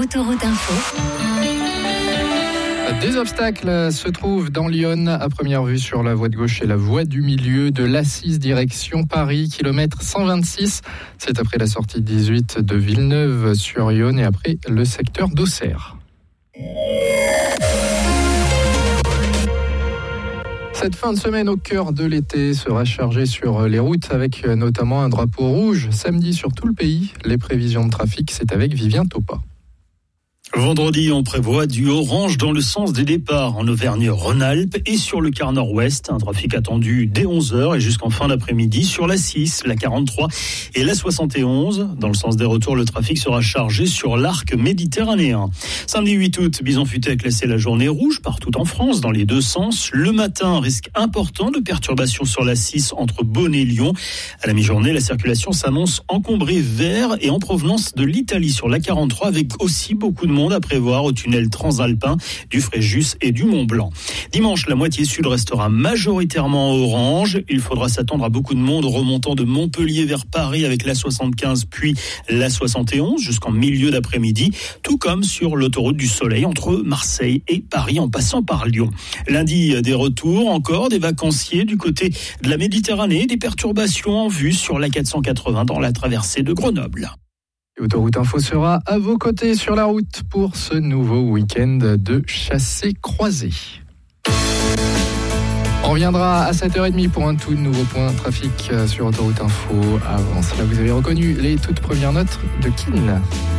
Autoroute Info. Des obstacles se trouvent dans Lyon à première vue sur la voie de gauche et la voie du milieu de l'A6 direction Paris, kilomètre 126. C'est après la sortie 18 de Villeneuve-sur-Yonne et après le secteur d'Auxerre. Cette fin de semaine au cœur de l'été sera chargée sur les routes avec notamment un drapeau rouge samedi sur tout le pays. Les prévisions de trafic, c'est avec Vivien Topa. Vendredi, on prévoit du orange dans le sens des départs en Auvergne-Rhône-Alpes et sur le quart nord-ouest. Un trafic attendu dès 11h et jusqu'en fin d'après-midi sur la 6, la 43 et la 71. Dans le sens des retours, le trafic sera chargé sur l'arc méditerranéen. Samedi 8 août, Bison-Futé a classé la journée rouge partout en France dans les deux sens. Le matin, risque important de perturbation sur la 6 entre Beaune et Lyon. À la mi-journée, la circulation s'annonce encombrée vert et en provenance de l'Italie sur la 43 avec aussi beaucoup de monde à prévoir au tunnel transalpin du Fréjus et du Mont-Blanc. Dimanche, la moitié sud restera majoritairement orange. Il faudra s'attendre à beaucoup de monde remontant de Montpellier vers Paris avec la 75 puis la 71 jusqu'en milieu d'après-midi, tout comme sur l'autoroute du Soleil entre Marseille et Paris en passant par Lyon. Lundi, des retours encore des vacanciers du côté de la Méditerranée, des perturbations en vue sur la 480 dans la traversée de Grenoble. Autoroute Info sera à vos côtés sur la route pour ce nouveau week-end de chassé-croisé. On reviendra à 7h30 pour un tout nouveau point de trafic sur Autoroute Info. Avant cela, vous avez reconnu les toutes premières notes de Kin.